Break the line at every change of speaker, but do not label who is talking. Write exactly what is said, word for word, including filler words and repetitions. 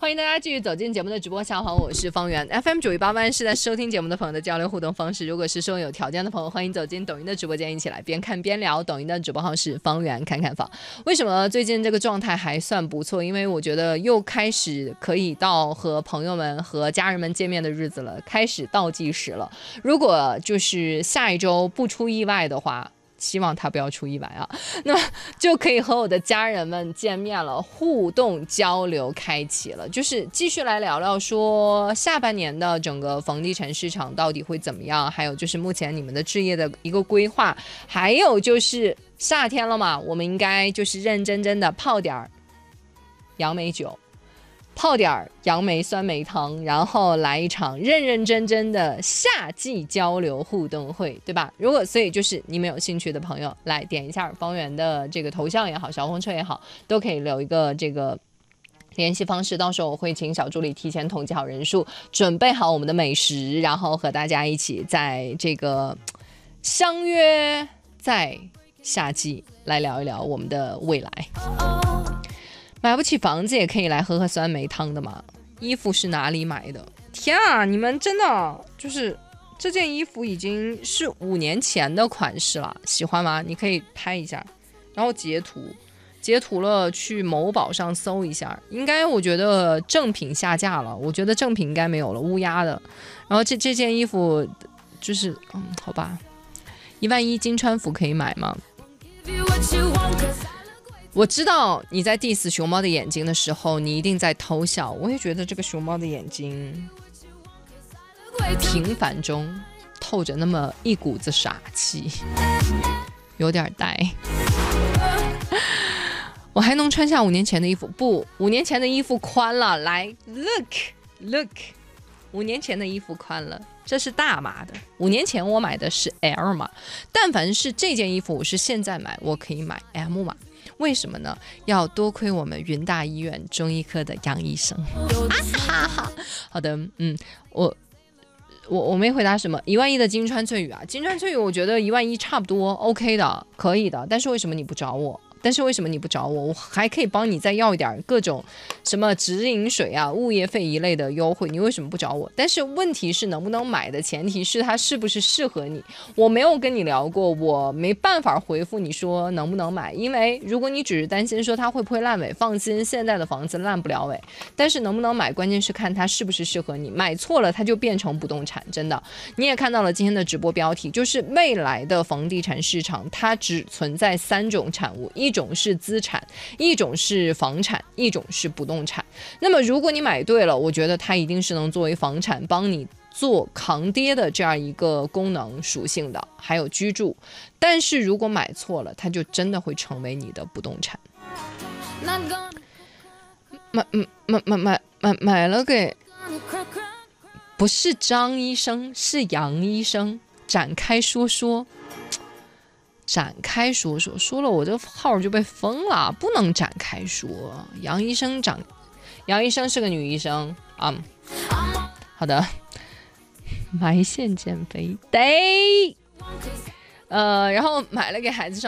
欢迎大家继续走进节目的直播下方，我是方圆 F M 九一八万是在收听节目的朋友的交流互动方式。如果是收有条件的朋友，欢迎走进抖音的直播间，一起来边看边聊。抖音的直播号是方圆看看房。为什么最近这个状态还算不错？因为我觉得又开始可以到和朋友们和家人们见面的日子了，开始倒计时了。如果就是下一周不出意外的话，希望他不要出意外啊，那就可以和我的家人们见面了，互动交流开启了，就是继续来聊聊说下半年的整个房地产市场到底会怎么样，还有就是目前你们的置业的一个规划，还有就是夏天了嘛，我们应该就是认真真的泡点杨梅酒，泡点杨梅酸梅汤，然后来一场认认真真的夏季交流互动会，对吧？如果所以就是你们有兴趣的朋友，来点一下方圆的这个头像也好，小红车也好，都可以留一个这个联系方式，到时候我会请小助理提前统计好人数，准备好我们的美食，然后和大家一起在这个相约在夏季来聊一聊我们的未来。买不起房子也可以来喝喝酸梅汤的嘛。衣服是哪里买的？天啊，你们真的就是这件衣服已经是五年前的款式了，喜欢吗？你可以拍一下，然后截图，截图了去某宝上搜一下，应该我觉得正品下架了，我觉得正品应该没有了，乌鸦的。然后这这件衣服就是嗯，好吧，一万一金川服可以买吗？我知道你在 diss 熊猫的眼睛的时候，你一定在偷笑。我也觉得这个熊猫的眼睛平凡中透着那么一股子傻气，有点呆。我还能穿下五年前的衣服？不，五年前的衣服宽了。来 ，look look， 五年前的衣服宽了，这是大码的。五年前我买的是 L 码，但凡是这件衣服，我是现在买，我可以买 M 码。为什么呢？要多亏我们云大医院中医科的杨医生。啊、好的，嗯，我我我没回答什么。一万一的金川翠羽啊，金川翠羽，我觉得一万一差不多 OK 的，可以的。但是为什么你不找我？但是为什么你不找我？我还可以帮你再要一点各种什么直饮水啊、物业费一类的优惠，你为什么不找我？但是问题是能不能买的前提是它是不是适合你。我没有跟你聊过，我没办法回复你说能不能买，因为如果你只是担心说它会不会烂尾，放心，现在的房子烂不了尾。但是能不能买，关键是看它是不是适合你。买错了它就变成不动产，真的。你也看到了今天的直播标题，就是未来的房地产市场它只存在三种产物，一一种是资产，一种是房产，一种是不动产。那么如果你买对了，我觉得它一定是能作为房产帮你做扛跌的这样一个功能属性的，还有居住。但是如果买错了，它就真的会成为你的不动产。买买买买买买了给，不是张医生，是杨医生。展开说说。展开说说，说了我这个号就被封了，不能展开说。杨医生长，杨医生是个女医生啊、嗯。好的，埋线减肥得，呃，然后买了给孩子上。